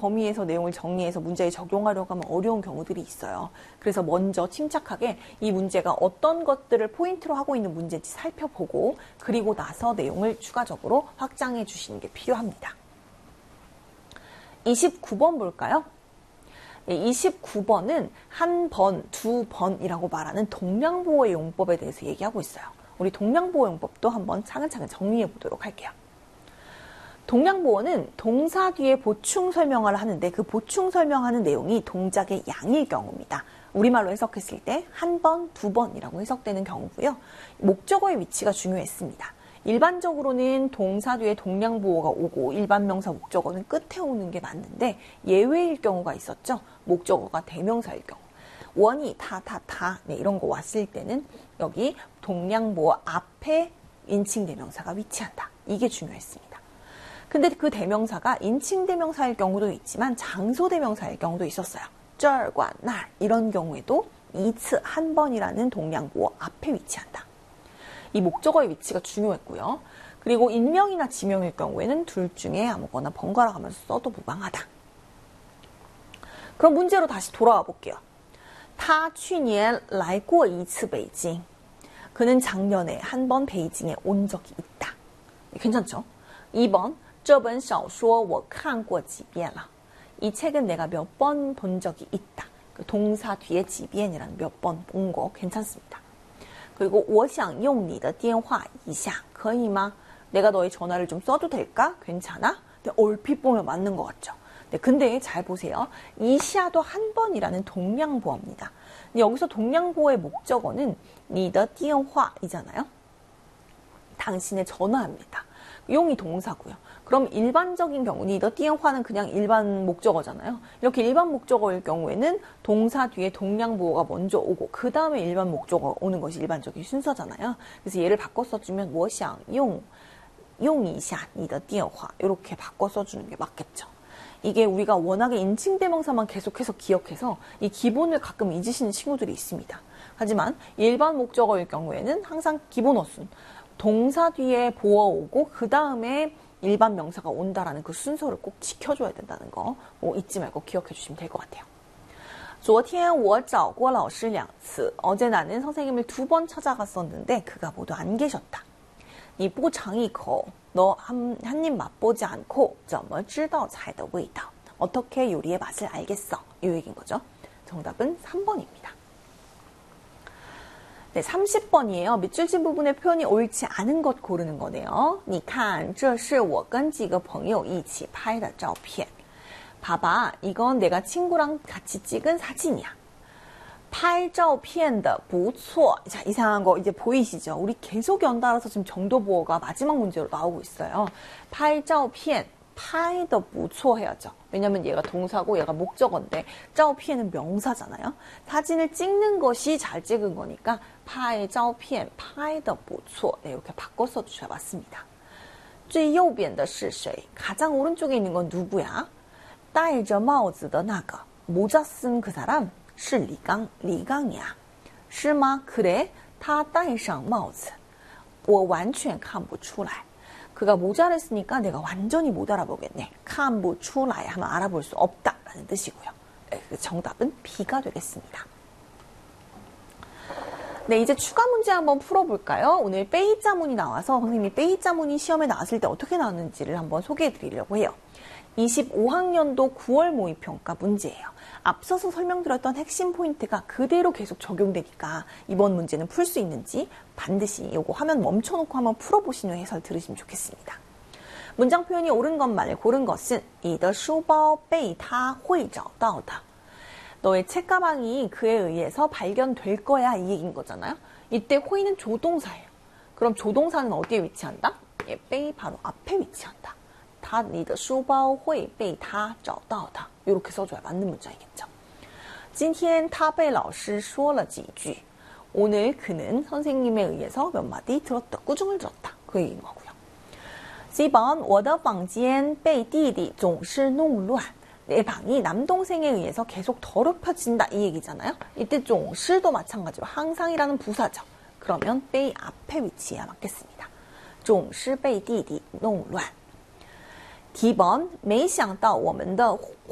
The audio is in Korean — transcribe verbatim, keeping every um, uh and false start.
범위에서 내용을 정리해서 문제에 적용하려고 하면 어려운 경우들이 있어요. 그래서 먼저 침착하게 이 문제가 어떤 것들을 포인트로 하고 있는 문제인지 살펴보고 그리고 나서 내용을 추가적으로 확장해 주시는 게 필요합니다. 이십구 번 볼까요? 이십구 번은 한 번, 두 번이라고 말하는 동량보호 용법에 대해서 얘기하고 있어요. 우리 동량보호 용법도 한번 차근차근 정리해 보도록 할게요. 동량보호는 동사 뒤에 보충 설명을 하는데 그 보충 설명하는 내용이 동작의 양일 경우입니다. 우리말로 해석했을 때 한 번, 두 번이라고 해석되는 경우고요. 목적어의 위치가 중요했습니다. 일반적으로는 동사 뒤에 동량보호가 오고 일반 명사 목적어는 끝에 오는 게 맞는데 예외일 경우가 있었죠. 목적어가 대명사일 경우. 원이 타, 타, 타 네, 이런 거 왔을 때는 여기 동량보호 앞에 인칭 대명사가 위치한다. 이게 중요했습니다. 근데 그 대명사가 인칭 대명사일 경우도 있지만 장소 대명사일 경우도 있었어요. 쩔과 날 이런 경우에도 이츠 한 번이라는 동량보호 앞에 위치한다. 이 목적어의 위치가 중요했고요. 그리고 인명이나 지명일 경우에는 둘 중에 아무거나 번갈아 가면서 써도 무방하다. 그럼 문제로 다시 돌아와 볼게요. 他去年来过一次北京. 그는 작년에 한 번 베이징에 온 적이 있다. 괜찮죠? 이 번 这本小说我看过几遍了. 이 책은 내가 몇 번 본 적이 있다. 그 동사 뒤에 几遍이라는 몇 번 본 거 괜찮습니다. 그리고 我想用你的电话一下可以吗? 내가 너의 전화를 좀 써도 될까? 괜찮아? 근데 얼핏 보면 맞는 것 같죠? 네, 근데 잘 보세요. 이샤도 한 번이라는 동량보어입니다. 여기서 동량보어의 목적어는 你的电话이잖아요. 당신의 전화입니다. 용이 동사고요. 그럼 일반적인 경우, 你的电话는 그냥 일반 목적어잖아요. 이렇게 일반 목적어일 경우에는 동사 뒤에 동량보어가 먼저 오고 그 다음에 일반 목적어 오는 것이 일반적인 순서잖아요. 그래서 얘를 바꿔 써주면 我想用用一下你的电话 이렇게 바꿔 써주는 게 맞겠죠. 이게 우리가 워낙에 인칭대명사만 계속해서 기억해서 이 기본을 가끔 잊으시는 친구들이 있습니다. 하지만 일반 목적어일 경우에는 항상 기본 어순, 동사 뒤에 보어 오고 그 다음에 일반 명사가 온다라는 그 순서를 꼭 지켜줘야 된다는 거 뭐 잊지 말고 기억해 주시면 될 것 같아요. 昨天我找过老师两次. 어제 나는 선생님을 두 번 찾아갔었는데 그가 모두 안 계셨다. 你不尝一口, 너 한, 한 입 맛보지 않고 怎么知道菜的味道? 어떻게 요리의 맛을 알겠어? 이 얘기인 거죠. 정답은 삼 번입니다. 네, 삼십 번이에요. 밑줄 친 부분의 표현이 옳지 않은 것 고르는 거네요. 你看,这是我跟几个朋友一起拍的照片. 봐봐, 이건 내가 친구랑 같이 찍은 사진이야. 拍照片的不错. 자, 이상한 거 이제 보이시죠? 우리 계속 연달아서 지금 정도보어가 마지막 문제로 나오고 있어요. 拍照片, 拍的不错 해야죠. 왜냐면 얘가 동사고 얘가 목적어인데 照片은 명사잖아요. 사진을 찍는 것이 잘 찍은 거니까 拍照片, 拍的不错. 네, 이렇게 바꿔 써주셔야 맞습니다. 最右边的是谁? 가장 오른쪽에 있는 건 누구야? 戴着帽子的那个, 모자 쓴 그 사람? 是李刚, 리강이야. 是吗? 그래? 他戴上帽子. 我完全看不出来. 그가 모자를 쓰니까 내가 완전히 못 알아보겠네. 看不出来 하면 알아볼 수 없다라는 뜻이고요. 정답은 B가 되겠습니다. 네, 이제 추가 문제 한번 풀어볼까요? 오늘 빼이자문이 나와서 선생님이 빼이자문이 시험에 나왔을 때 어떻게 나왔는지를 한번 소개해 드리려고 해요. 이십오 학년도 구월 모의평가 문제예요. 앞서서 설명드렸던 핵심 포인트가 그대로 계속 적용되니까 이번 문제는 풀 수 있는지 반드시 이거 화면 멈춰놓고 한번 풀어보신 후에 해설 들으시면 좋겠습니다. 문장 표현이 옳은 것만을 고른 것은 你的书包被他会找到的. 너의 책가방이 그에 의해서 발견될 거야 이 얘기인 거잖아요. 이때 회의는 조동사예요. 그럼 조동사는 어디에 위치한다? 예, 被 바로 앞에 위치한다. 他你的书包会被他找到的. 이렇게 써줘야 맞는 문장이겠죠. 今天他被老师说了几句. 오늘 그는 선생님에 의해서 몇 마디 들었다. 꾸중을 들었다. 그 얘기인 거고요. 四번我的房间被弟弟总是弄乱. 내 방이 남동생에 의해서 계속 더럽혀진다 이 얘기잖아요. 이때 总是도 마찬가지로 항상이라는 부사죠. 그러면 被 앞에 위치해야 맞겠습니다. 总是被弟弟弄乱. 题번没想到我们的